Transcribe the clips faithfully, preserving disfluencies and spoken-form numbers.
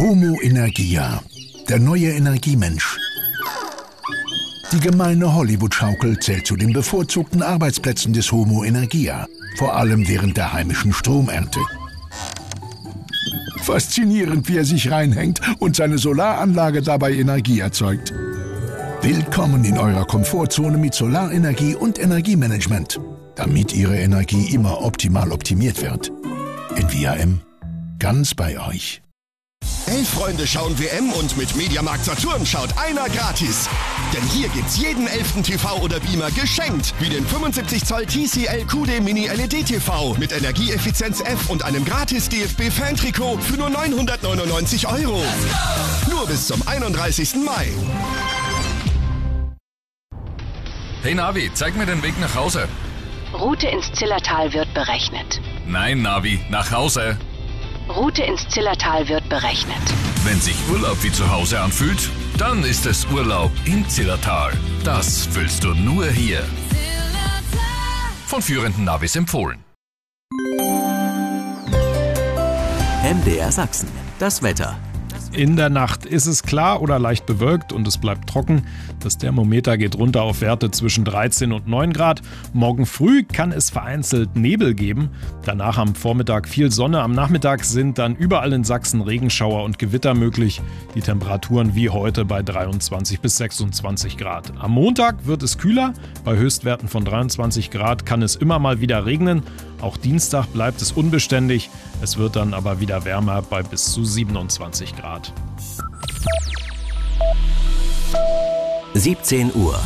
Homo Energia, der neue Energiemensch. Die gemeine Hollywood-Schaukel zählt zu den bevorzugten Arbeitsplätzen des Homo Energia, vor allem während der heimischen Stromernte. Faszinierend, wie er sich reinhängt und seine Solaranlage dabei Energie erzeugt. Willkommen in eurer Komfortzone mit Solarenergie und Energiemanagement, damit Ihre Energie immer optimal optimiert wird. In V R M, ganz bei euch. Elf Freunde schauen W M und mit Mediamarkt Saturn schaut einer gratis. Denn hier gibt's jeden elften T V oder Beamer geschenkt. Wie den fünfundsiebzig Zoll T C L Q D Mini L E D T V mit Energieeffizienz F und einem gratis D F B-Fan-Trikot für nur neunhundertneunundneunzig Euro. Nur bis zum einunddreißigsten Mai. Hey Navi, zeig mir den Weg nach Hause. Route ins Zillertal wird berechnet. Nein, Navi, nach Hause. Route ins Zillertal wird berechnet. Wenn sich Urlaub wie zu Hause anfühlt, dann ist es Urlaub im Zillertal. Das fühlst du nur hier. Von führenden Navis empfohlen. M D R Sachsen, das Wetter. In der Nacht ist es klar oder leicht bewölkt und es bleibt trocken. Das Thermometer geht runter auf Werte zwischen dreizehn und neun Grad. Morgen früh kann es vereinzelt Nebel geben. Danach am Vormittag viel Sonne. Am Nachmittag sind dann überall in Sachsen Regenschauer und Gewitter möglich. Die Temperaturen wie heute bei dreiundzwanzig bis sechsundzwanzig Grad. Am Montag wird es kühler. Bei Höchstwerten von dreiundzwanzig Grad kann es immer mal wieder regnen. Auch Dienstag bleibt es unbeständig. Es wird dann aber wieder wärmer bei bis zu siebenundzwanzig Grad. siebzehn Uhr.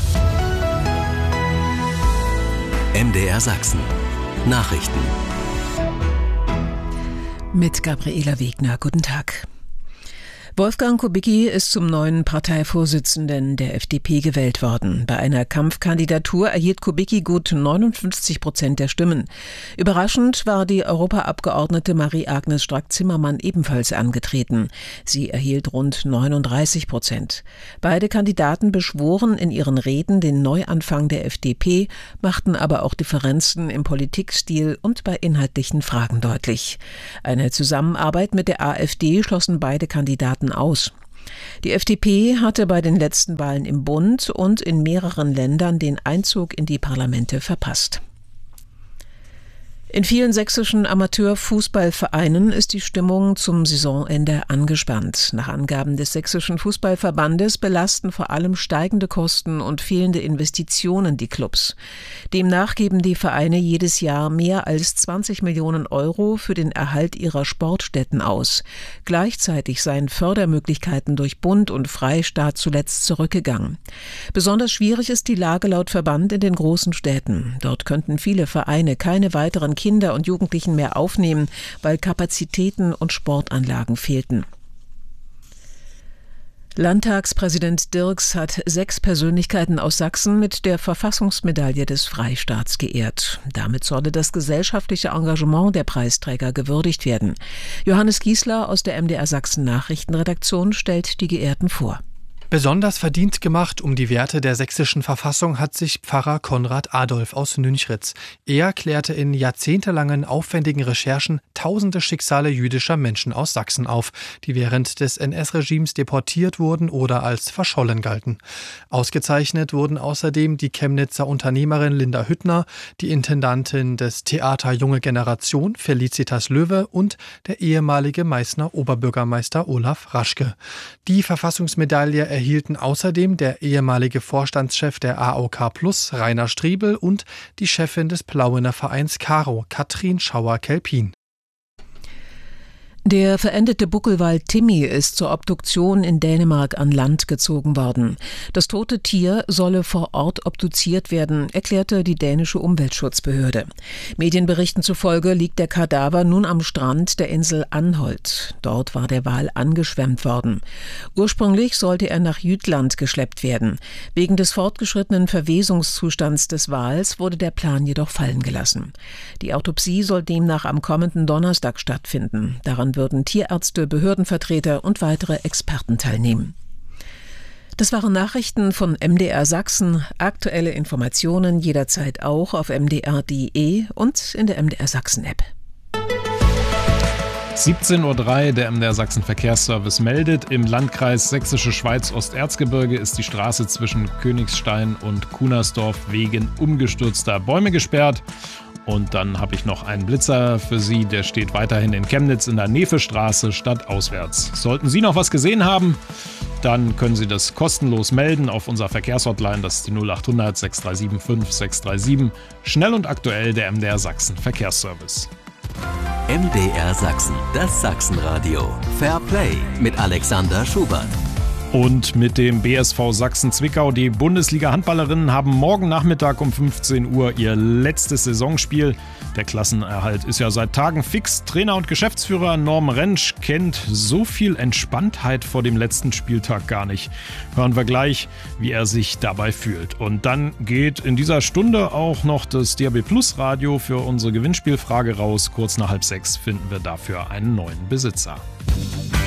M D R Sachsen. Nachrichten. Mit Gabriela Wegner. Guten Tag. Wolfgang Kubicki ist zum neuen Parteivorsitzenden der F D P gewählt worden. Bei einer Kampfkandidatur erhielt Kubicki gut neunundfünfzig Prozent der Stimmen. Überraschend war die Europaabgeordnete Marie-Agnes Strack-Zimmermann ebenfalls angetreten. Sie erhielt rund neununddreißig Prozent. Beide Kandidaten beschworen in ihren Reden den Neuanfang der F D P, machten aber auch Differenzen im Politikstil und bei inhaltlichen Fragen deutlich. Eine Zusammenarbeit mit der AfD schlossen beide Kandidaten aus. Die F D P hatte bei den letzten Wahlen im Bund und in mehreren Ländern den Einzug in die Parlamente verpasst. In vielen sächsischen Amateurfußballvereinen ist die Stimmung zum Saisonende angespannt. Nach Angaben des Sächsischen Fußballverbandes belasten vor allem steigende Kosten und fehlende Investitionen die Clubs. Demnach geben die Vereine jedes Jahr mehr als zwanzig Millionen Euro für den Erhalt ihrer Sportstätten aus. Gleichzeitig seien Fördermöglichkeiten durch Bund und Freistaat zuletzt zurückgegangen. Besonders schwierig ist die Lage laut Verband in den großen Städten. Dort könnten viele Vereine keine weiteren Kinder und Jugendlichen mehr aufnehmen, weil Kapazitäten und Sportanlagen fehlten. Landtagspräsident Dirks hat sechs Persönlichkeiten aus Sachsen mit der Verfassungsmedaille des Freistaats geehrt. Damit solle das gesellschaftliche Engagement der Preisträger gewürdigt werden. Johannes Giesler aus der M D R Sachsen Nachrichtenredaktion stellt die Geehrten vor. Besonders verdient gemacht um die Werte der sächsischen Verfassung hat sich Pfarrer Konrad Adolf aus Nünchritz. Er klärte in jahrzehntelangen aufwendigen Recherchen tausende Schicksale jüdischer Menschen aus Sachsen auf, die während des N S-Regimes deportiert wurden oder als verschollen galten. Ausgezeichnet wurden außerdem die Chemnitzer Unternehmerin Linda Hüttner, die Intendantin des Theater Junge Generation Felicitas Löwe und der ehemalige Meißner Oberbürgermeister Olaf Raschke. Die Verfassungsmedaille erhielten außerdem der ehemalige Vorstandschef der A O K Plus, Rainer Striebel, und die Chefin des Plauener Vereins Karo, Katrin Schauer-Kelpin. Der verendete Buckelwal Timmy ist zur Obduktion in Dänemark an Land gezogen worden. Das tote Tier solle vor Ort obduziert werden, erklärte die dänische Umweltschutzbehörde. Medienberichten zufolge liegt der Kadaver nun am Strand der Insel Anholt. Dort war der Wal angeschwemmt worden. Ursprünglich sollte er nach Jütland geschleppt werden. Wegen des fortgeschrittenen Verwesungszustands des Wals wurde der Plan jedoch fallen gelassen. Die Autopsie soll demnach am kommenden Donnerstag stattfinden. Daran würden Tierärzte, Behördenvertreter und weitere Experten teilnehmen. Das waren Nachrichten von M D R Sachsen. Aktuelle Informationen jederzeit auch auf m d r punkt d e und in der M D R Sachsen App. siebzehn Uhr drei, der M D R Sachsen Verkehrsservice meldet, im Landkreis Sächsische Schweiz Osterzgebirge ist die Straße zwischen Königstein und Kunersdorf wegen umgestürzter Bäume gesperrt. Und dann habe ich noch einen Blitzer für Sie, der steht weiterhin in Chemnitz in der Nevestraße stadtauswärts. Sollten Sie noch was gesehen haben, dann können Sie das kostenlos melden auf unserer Verkehrshotline, das ist die null acht hundert sechs drei sieben fünf sechs drei sieben. Schnell und aktuell der M D R Sachsen Verkehrsservice. M D R Sachsen, das Sachsenradio. Fair Play mit Alexander Schubert. Und mit dem B S V Sachsen-Zwickau, die Bundesliga-Handballerinnen haben morgen Nachmittag um fünfzehn Uhr ihr letztes Saisonspiel. Der Klassenerhalt ist ja seit Tagen fix. Trainer und Geschäftsführer Norm Rentsch kennt so viel Entspanntheit vor dem letzten Spieltag gar nicht. Hören wir gleich, wie er sich dabei fühlt. Und dann geht in dieser Stunde auch noch das D A B Plus Radio für unsere Gewinnspielfrage raus. Kurz nach halb sechs finden wir dafür einen neuen Besitzer.